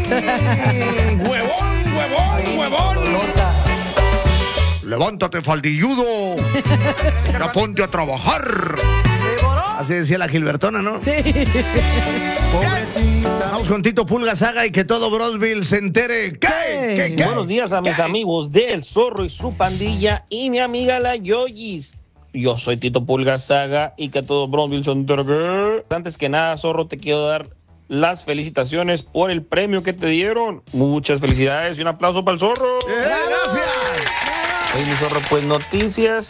¡Huevón! Levántate, faldilludo. Ya ponte a trabajar. Así decía la Gilbertona, ¿no? Sí. Pobrecita. Vamos con Tito Pulga Saga y que todo Bronzeville se entere. ¿Qué? Buenos días a mis amigos del Zorro y su pandilla y mi amiga la Yoyis. Yo soy Tito Pulga Saga y que todo Bronzeville se entere. Antes que nada, Zorro, te quiero dar las felicitaciones por el premio que te dieron. Muchas felicidades y un aplauso para el Zorro. ¡Gracias! Oye, mi Zorro, pues noticias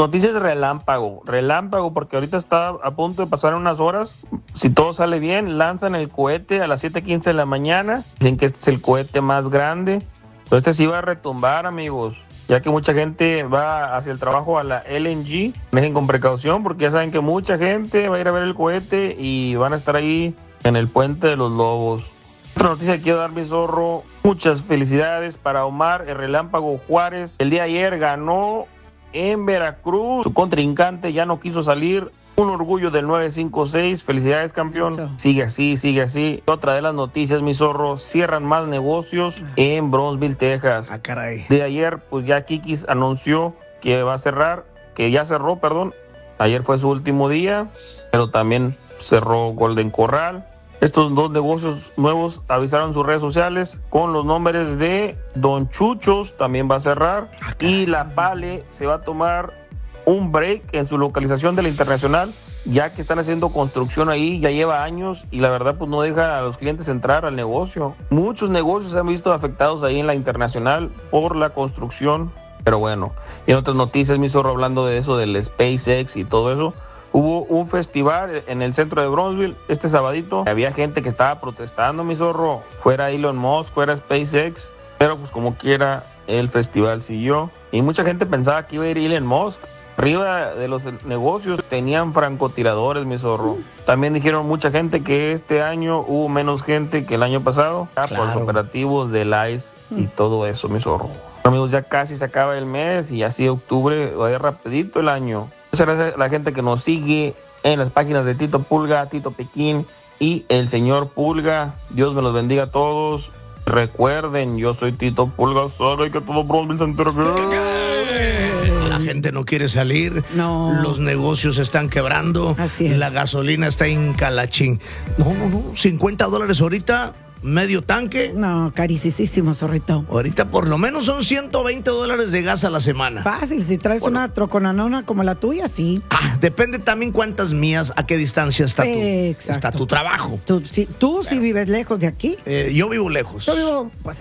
relámpago, porque ahorita está a punto de pasar unas horas. Si todo sale bien, lanzan el cohete a las 7:15 de la mañana. Dicen que este es el cohete más grande. Pero este sí va a retumbar, amigos, ya que mucha gente va hacia el trabajo a la LNG. Dejen con precaución porque ya saben que mucha gente va a ir a ver el cohete y van a estar ahí en el Puente de los Lobos. Otra noticia que quiero dar, mi Zorro. Muchas felicidades para Omar el Relámpago Juárez. El día de ayer ganó en Veracruz. Su contrincante ya no quiso salir. Un orgullo del 956. Felicidades, campeón. Eso. Sigue así. Otra de las noticias, mi Zorro. Cierran más negocios en Bronzeville, Texas. Ah, caray. De ayer, pues ya Kikis anunció que va a cerrar, que ya cerró, perdón. Ayer fue su último día, pero también cerró Golden Corral. Estos dos negocios nuevos avisaron en sus redes sociales con los nombres de Don Chuchos, también va a cerrar. Y La Pale se va a tomar un break en su localización de la Internacional, ya que están haciendo construcción ahí, ya lleva años y la verdad pues no deja a los clientes entrar al negocio. Muchos negocios se han visto afectados ahí en la Internacional por la construcción, pero bueno. Y en otras noticias, mi Zorro, hablando de eso, del SpaceX y todo eso, hubo un festival en el centro de Bronzeville este sabadito. Había gente que estaba protestando, mi Zorro. Fuera Elon Musk, fuera SpaceX. Pero pues como quiera, el festival siguió. Y mucha gente pensaba que iba a ir Elon Musk. Arriba de los negocios tenían francotiradores, mi Zorro. También dijeron mucha gente que este año hubo menos gente que el año pasado. Por los operativos del ICE y todo eso, mi Zorro. Amigos, ya casi se acaba el mes y así octubre vaya rapidito el año. Muchas gracias a la gente que nos sigue en las páginas de Tito Pulga, Tito Pequín y el señor Pulga. Dios me los bendiga a todos. Recuerden, yo soy Tito Pulga Saga y que todo Bronzeville se entere. La gente no quiere salir. No. Los negocios se están quebrando. Así es. La gasolina está en calachín. No. $50 ahorita. Medio tanque. No, carísimo, Zorrito. Ahorita por lo menos son $120 de gas a la semana. Fácil, si traes una troconanona como la tuya, sí. Depende también cuántas millas, a qué distancia está Exacto. está tu trabajo. Tú sí vives lejos de aquí. Yo vivo lejos. Yo vivo, pues